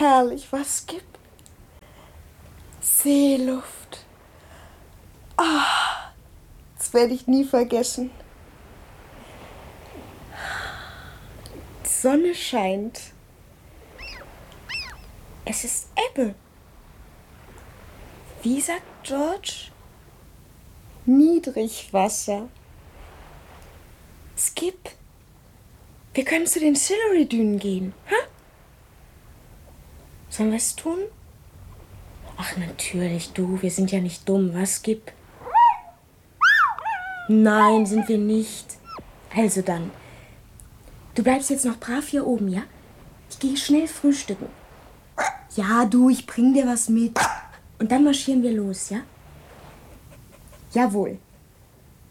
herrlich, was gibt? Seeluft. Das werde ich nie vergessen. Die Sonne scheint. Es ist Ebbe. Wie sagt George? Niedrigwasser. Skip, wir können zu den Siluri-Dünen gehen. Ha? Sollen wir es tun? Ach, natürlich, du. Wir sind ja nicht dumm. Was, Skip? Nein, sind wir nicht. Also dann. Du bleibst jetzt noch brav hier oben, ja? Ich gehe schnell frühstücken. Ja, du, ich bring dir was mit. Und dann marschieren wir los, ja? Jawohl.